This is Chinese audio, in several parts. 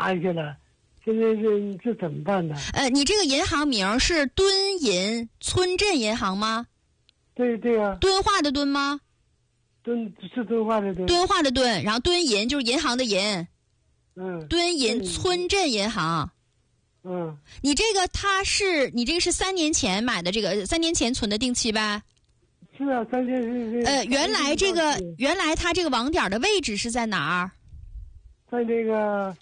拿下去了，现在这怎么办呢？ 你这个银行名是敦银村镇银行吗？ 对啊。 敦化的敦吗？ 是敦化的敦。 敦化的敦，然后敦银就是银行的银。敦银村镇银行。你这个你这个是3年前买的，这个3年前存的定期呗？ 是啊，3年是。 原来它这个网点的位置是在哪儿？ 在这个，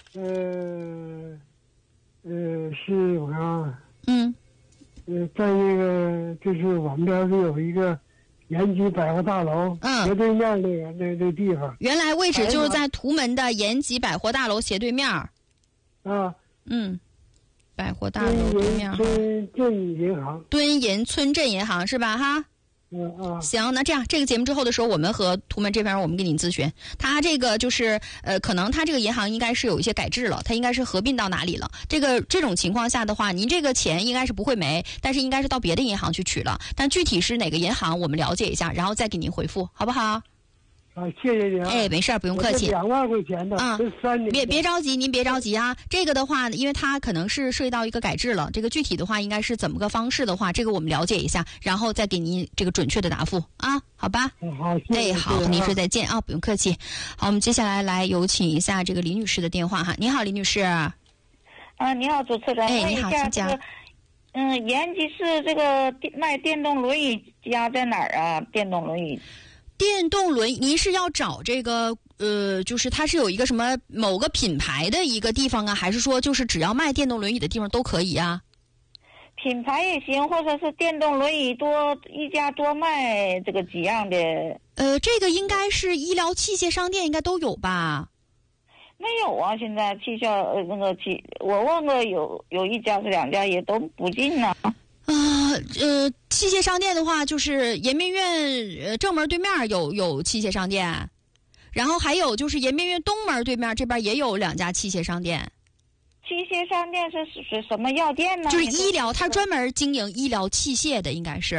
是我看啊。在那个就是我们这是有一个延吉百货大楼斜对面那个地方。 原来位置就是在图门的延吉百货大楼斜对面。百货大楼对面。 村镇银行。 敦银村镇银行是吧？哈。行，那这样这个节目之后的时候，我们和图门这边我们给您咨询，他这个就是可能他这个银行应该是有一些改制了，他应该是合并到哪里了。这种情况下的话，您这个钱应该是不会没，但是应该是到别的银行去取了，但具体是哪个银行我们了解一下，然后再给您回复，好不好？ 谢谢您。 没事，不用客气。 2万块钱的，这3年。 别着急，您别着急啊。这个的话，因为它可能是涉及到一个改制了，这个具体的话应该是怎么个方式的话，这个我们了解一下，然后再给您这个准确的答复啊，好吧？ 好，谢谢。 好，和您说再见啊，不用客气。好，我们接下来有请一下这个李女士的电话哈。你好，李女士。 你好，主持人。 你好，请讲。 延吉市这个卖电动轮椅家在哪儿啊？电动轮椅， 您是要找这个就是它是有一个什么某个品牌的一个地方啊，还是说就是只要卖电动轮椅的地方都可以啊？ 品牌也行，或者是电动轮椅一家多卖这个几样的。 这个应该是医疗器械商店应该都有吧？ 没有啊，现在我问过有一家是2家也都不进呢。 器械商店的话，就是延边院正门对面有器械商店，然后还有就是延边院东门对面这边也有2家器械商店。 器械商店是什么药店呢？ 就是医疗，它专门经营医疗器械的，应该是。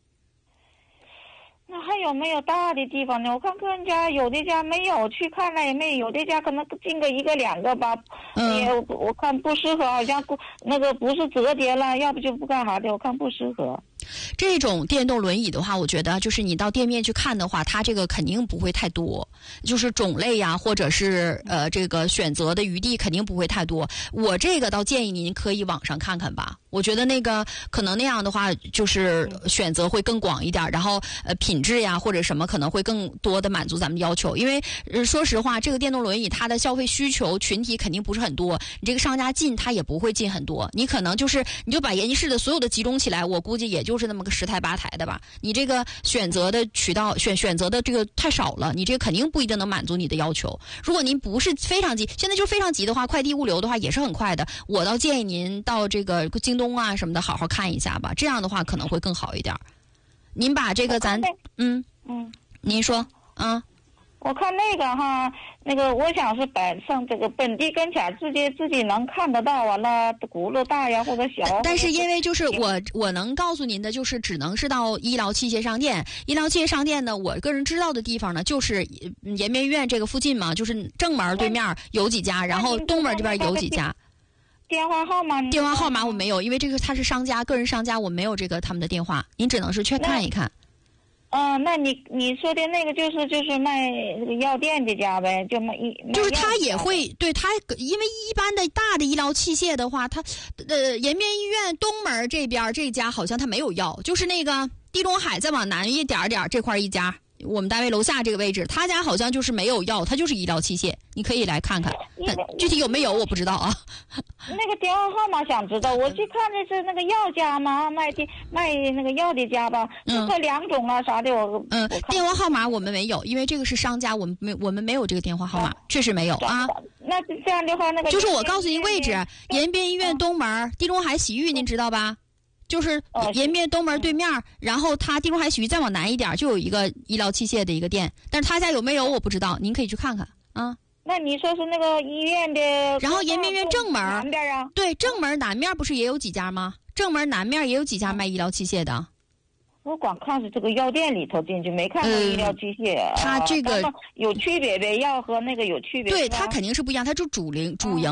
那还有没有大的地方呢？我看客人家有的家没有，去看了也没有，有的家可能进个1个2个吧。我看不适合，好像那个不是折叠了，要不就不干啥的，我看不适合。 这种电动轮椅的话，我觉得就是你到店面去看的话，它这个肯定不会太多，就是种类呀，或者是这个选择的余地肯定不会太多。我这个倒建议您可以网上看看吧，我觉得那个可能那样的话，就是选择会更广一点，然后品质呀或者什么可能会更多的满足咱们要求。因为说实话，这个电动轮椅它的消费需求群体肯定不是很多，你这个商家进它也不会进很多，你可能你就把延吉市的所有的集中起来，我估计也就是那么个10台8台的吧。你这个选择的渠道选择的这个太少了，你这个肯定不一定能满足你的要求。如果您不是非常急，现在就非常急的话，快递物流的话也是很快的。我倒建议您到这个京东啊什么的好好看一下吧，这样的话可能会更好一点。您把这个您说啊。 我看那个哈，那个我想是上这个本地跟前自己能看得到，完了轱辘大呀或者小。 但是因为就是我能告诉您的就是只能是到医疗器械商店。医疗器械商店呢，我个人知道的地方呢，就是延边院这个附近嘛，就是正门对面有几家，然后东门这边有几家。 电话号码我没有，因为这个他是商家，个人商家，我没有这个他们的电话，您只能是去看一看。 那你说的那个就是卖这个药店这家呗， 就是他也会对他，因为一般的大的医疗器械的话，他延边医院东门这边这家好像他没有药，就是那个地中海再往南一点这块一家，我们单位楼下这个位置，他家好像就是没有药，他就是医疗器械，你可以来看看，但具体有没有我不知道啊。 那个电话号码想知道，我去看的是那个药家吗？卖那个药的家吧，这2种啊啥的我电话号码我们没有，因为这个是商家，我们没有这个电话号码，确实没有啊。 那这样的话，那个就是我告诉您位置，延边医院东门地中海洗浴，您知道吧？就是延边东门对面，然后它地中海洗浴再往南一点就有一个医疗器械的一个店，但是他家有没有我不知道，您可以去看看啊。 那你说是那个医院的， 然后延边院正门南边啊？ 对，正门南面不是也有几家吗？正门南面也有几家卖医疗器械的。 我光看是这个药店里头进去，没看过医疗器械。 它这个有区别呗，药和那个有区别。 对，它肯定是不一样，它就主营